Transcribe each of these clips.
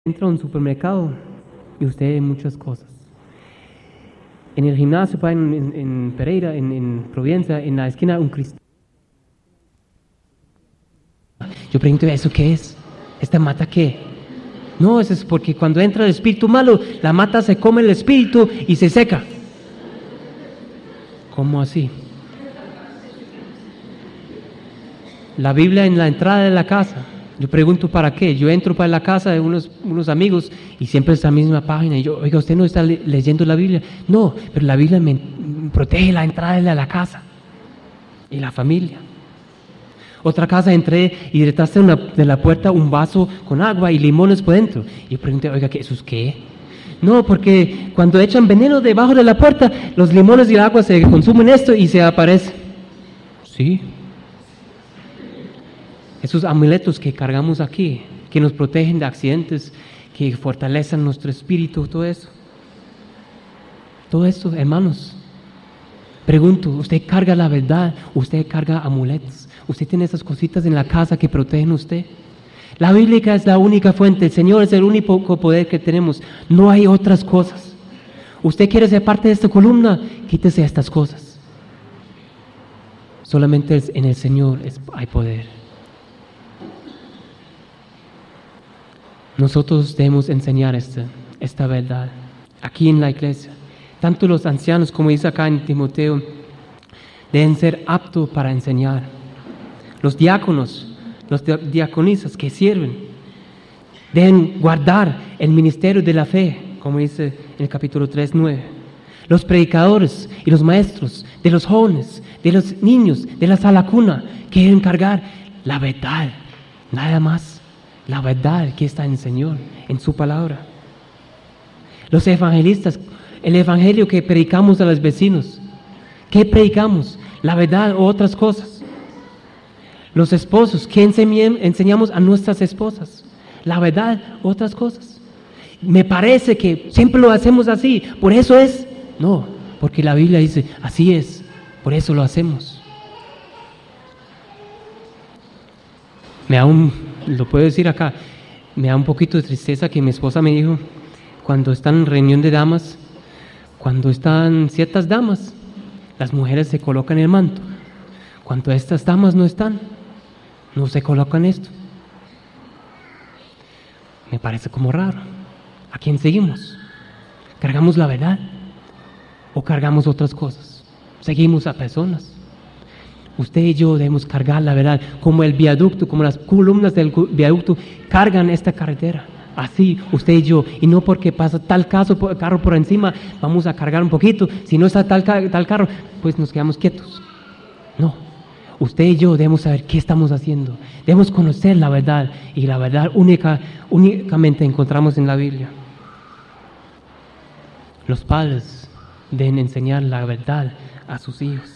entra a un supermercado y usted ve muchas cosas. En el gimnasio, en Pereira, en Providencia, en la esquina, un cristiano. Yo pregunto, ¿eso qué es? ¿Esta mata qué? No, eso es porque cuando entra el espíritu malo, la mata se come el espíritu y se seca. ¿Cómo así? La Biblia en la entrada de la casa. Yo pregunto para qué. Yo entro para la casa de unos amigos y siempre es la misma página. Y yo, oiga, ¿usted no está leyendo la Biblia? No, pero la Biblia me protege la entrada de la casa y la familia. Otra casa entré y detrás de la puerta un vaso con agua y limones por dentro. Y yo pregunté, oiga, ¿eso es qué? No, porque cuando echan veneno debajo de la puerta, los limones y el agua se consumen esto y se aparece. Sí. Esos amuletos que cargamos aquí, que nos protegen de accidentes, que fortalecen nuestro espíritu, todo eso. Todo esto, hermanos. Pregunto, ¿usted carga la verdad? ¿Usted carga amuletos? ¿Usted tiene esas cositas en la casa que protegen a usted? La Biblia es la única fuente, el Señor es el único poder que tenemos. No hay otras cosas. ¿Usted quiere ser parte de esta columna? Quítese estas cosas. Solamente en el Señor hay poder. Nosotros debemos enseñar esta verdad aquí en la iglesia. Tanto los ancianos, como dice acá en Timoteo, deben ser aptos para enseñar. Los diáconos, los diaconisas que sirven, deben guardar el ministerio de la fe, como dice en el capítulo 3:9. Los predicadores y los maestros de los jóvenes, de los niños, de la sala cuna, que deben cargar la verdad, nada más. La verdad que está en el Señor, en su palabra. Los evangelistas, el evangelio que predicamos a los vecinos. ¿Qué predicamos? ¿La verdad o otras cosas? Los esposos, ¿qué enseñamos a nuestras esposas? ¿La verdad o otras cosas? Me parece que siempre lo hacemos así, por eso es. No, porque la Biblia dice, así es, por eso lo hacemos. Lo puedo decir acá, me da un poquito de tristeza que mi esposa me dijo, cuando están en reunión de damas, cuando están ciertas damas, las mujeres se colocan el manto. Cuando estas damas no están, no se colocan esto. Me parece como raro. ¿A quién seguimos? ¿Cargamos la verdad? ¿O cargamos otras cosas? ¿Seguimos a personas? Usted y yo debemos cargar la verdad, como el viaducto, como las columnas del viaducto cargan esta carretera. Así usted y yo, y no porque pasa tal carro por encima, vamos a cargar un poquito. Si no está tal carro, pues nos quedamos quietos. No, usted y yo debemos saber qué estamos haciendo. Debemos conocer la verdad, y la verdad únicamente encontramos en la Biblia. Los padres deben enseñar la verdad a sus hijos.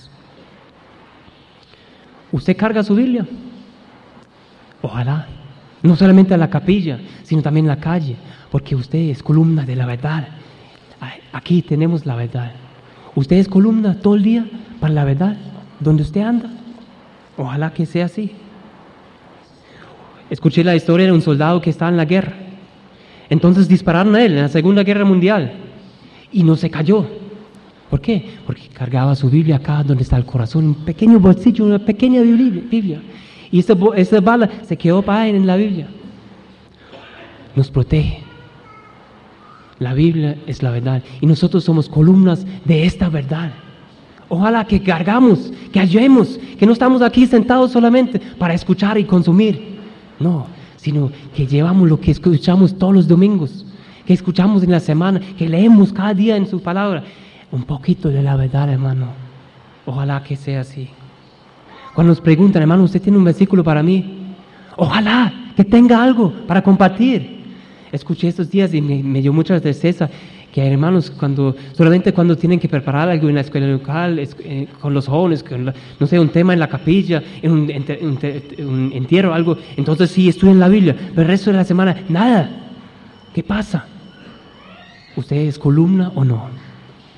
¿Usted carga su Biblia? Ojalá. No solamente a la capilla, sino también en la calle, porque usted es columna de la verdad. Aquí tenemos la verdad. ¿Usted es columna todo el día para la verdad? ¿Dónde usted anda? Ojalá que sea así. Escuché la historia de un soldado que estaba en la guerra. Entonces dispararon a él en la Segunda Guerra Mundial y no se cayó. ¿Por qué? Porque cargaba su Biblia acá donde está el corazón, un pequeño bolsillo, una pequeña Biblia. Y esa bala se quedó para él en la Biblia. Nos protege. La Biblia es la verdad. Y nosotros somos columnas de esta verdad. Ojalá que cargamos, que hallemos, que no estamos aquí sentados solamente para escuchar y consumir. No, sino que llevamos lo que escuchamos todos los domingos, que escuchamos en la semana, que leemos cada día en su palabra. Un poquito de la verdad, hermano. Ojalá que sea así. Cuando nos preguntan, hermano, ¿usted tiene un versículo para mí? Ojalá que tenga algo para compartir. Escuché estos días y me dio mucha tristeza que hay hermanos solamente cuando tienen que preparar algo en la escuela local, con los jóvenes, no sé, un tema en la capilla, en un entierro, algo, entonces sí estudian la Biblia, pero el resto de la semana, nada. ¿Qué pasa? ¿Usted es columna o no?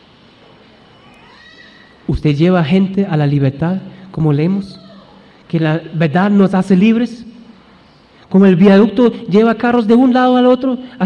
¿Usted lleva gente a la libertad, como leemos? ¿Que la verdad nos hace libres? Como el viaducto lleva carros de un lado al otro,